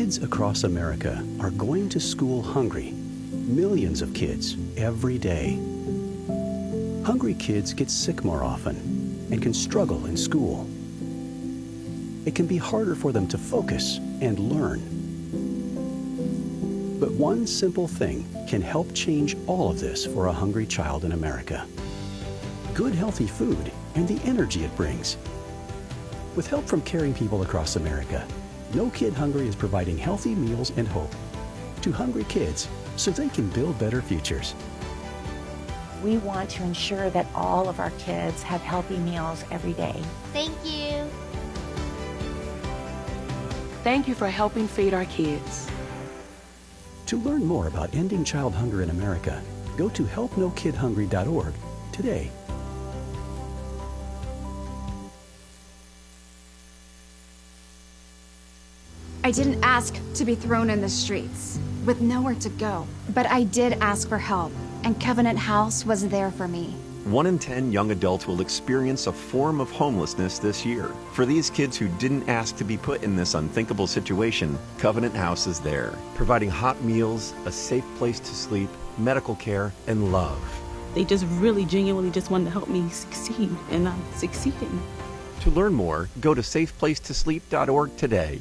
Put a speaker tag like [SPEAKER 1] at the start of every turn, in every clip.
[SPEAKER 1] Kids across America are going to school hungry. Millions of kids every day. Hungry kids get sick more often and can struggle in school. It can be harder for them to focus and learn. But one simple thing can help change all of this for a hungry child in America. Good healthy food and the energy it brings. With help from caring people across America, No Kid Hungry is providing healthy meals and hope to hungry kids so they can build better futures.
[SPEAKER 2] We want to ensure that all of our kids have healthy meals every day.
[SPEAKER 3] Thank you.
[SPEAKER 4] Thank you for helping feed our kids.
[SPEAKER 1] To learn more about ending child hunger in America, go to helpnokidhungry.org today.
[SPEAKER 5] I didn't ask to be thrown in the streets with nowhere to go, but I did ask for help, and Covenant House was there for me.
[SPEAKER 6] 1 in 10 young adults will experience a form of homelessness this year. For these kids who didn't ask to be put in this unthinkable situation, Covenant House is there, providing hot meals, a safe place to sleep, medical care, and love.
[SPEAKER 7] They just really genuinely just wanted to help me succeed, and I'm succeeding.
[SPEAKER 6] To learn more, go to safeplacetosleep.org today.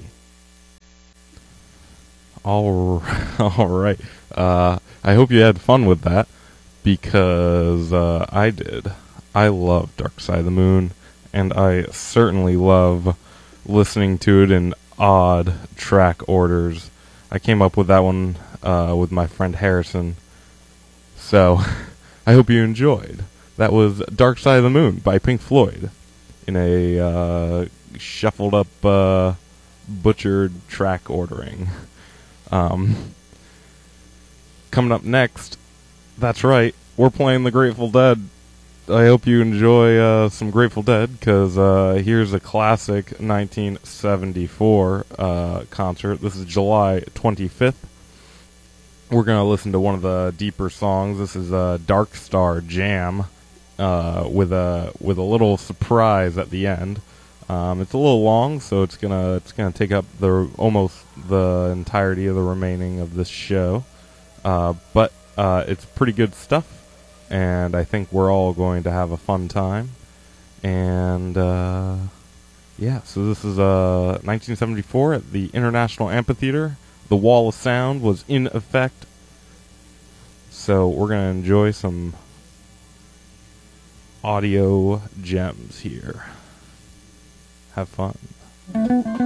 [SPEAKER 8] All right. I hope you had fun with that, because I did. I love Dark Side of the Moon, and I certainly love listening to it in odd track orders. I came up with that one with my friend Harrison, so I hope you enjoyed. That was Dark Side of the Moon by Pink Floyd in a shuffled up, butchered track ordering. Coming up next, that's right, we're playing the Grateful Dead. I hope you enjoy some Grateful Dead, because here's a classic 1974 concert. This is July 25th. We're going to listen to one of the deeper songs. This is Dark Star Jam, with a little surprise at the end. It's a little long, so it's gonna take up almost the entirety of the remaining of this show. But it's pretty good stuff, and I think we're all going to have a fun time. And yeah, so this is 1974 at the International Amphitheater. The Wall of Sound was in effect, so we're gonna enjoy some audio gems here. Have fun.